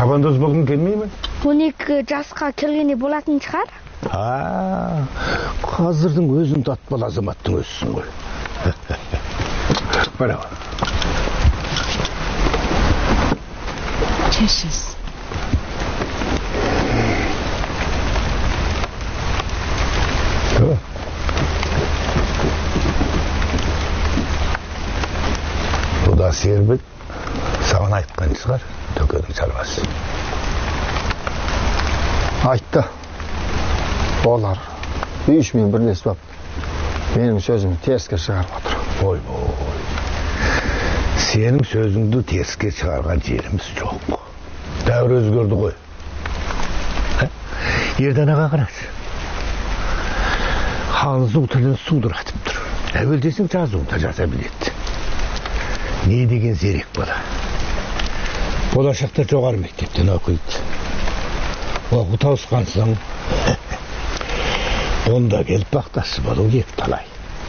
Шабандоз болғың келмей ме? 12 жасқа келгенде болатын шығар. Қазірдің өзін татпал азаматтың өзісің ғой. Бара. Чешіз. Бұда сербіт саған айтқан шығар, төкенің шаруасы. Айтты. Олар үйішмен бірлесіп ап, менің сөзімді теріске шығарып отыр. Ой. Сенің сөзіңді теріске шығарған жеріміз жоқ. Дәуір өзгерді ғой. Ерданаға қарашы. Ханзу тілін судыратып тұр. Әуел десің жазуында жаза біледі. Не деген зерек бала. Болашақта жоғары мектептен оқиды. Оқу тауысқан соң онда келіп бақташы болу керек талай.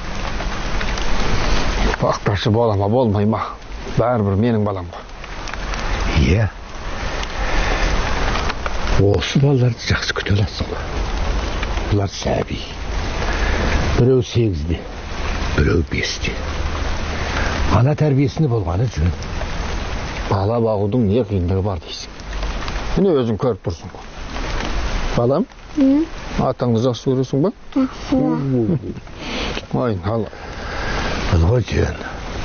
Бақташы бола ма болмай ма, бәрібір менің балам ғой. Иә. Осы балаларды жақсы күте аласың ғой. Бұлар сәби. Біреу 8-де, біреу 5-де. Ана тәрбиесінде болғаны жөн. Бала бағудың не қиындығы бар дейсің. Міне өзің көріп тұрсың ғой. Балам? Атаңды жақсы көресің ба? Ой, ал. Бұл жөн.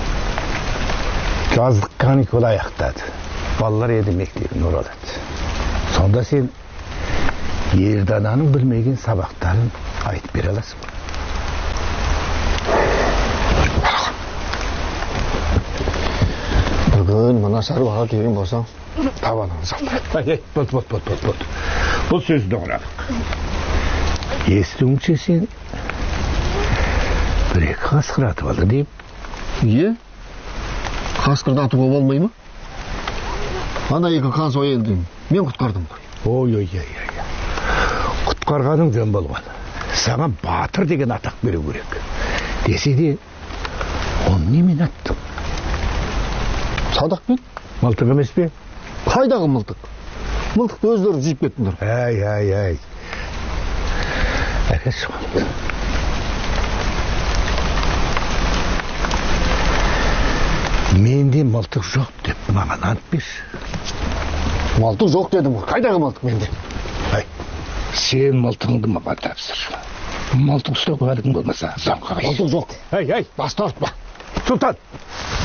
Жаздық каникул аяқтады. Балалар еді мектебіне оралады. Сонда сен Ердананың білмеген сабақтарын айтып бере аласың ба? Бүгін мына шаруаға келген болсаң, табаныңды жалтырады. Бол. Бұл сөзді оңырадық. Естуіңше сен бір-екі қасқыр атып алды дейіп. Е? Қасқырды атуға болмай ма? Ана екі қан сойылдың. Мен құтқардым ғой. Ой. Құтқарғаның жөн болған. Саған батыр деген атақ беру керек. Десе де, оны немен аттың? Садақпен? Мылтық емес пе? Қайдағы мылтық? Мылтықты өздері жиып кеттіңдер. Әй. Әке соғанды. Менде мылтық жоқ деп маған ант берші. Мылтық жоқ дедім ғой. Қайдағы мылтық менде? Сен мылтығыңды маған тапсыр. Мылтық ұстауға әлің болмаса, заңға қайшы. Мылтық жоқ. Әй. Бас тартпа. Сұлтан!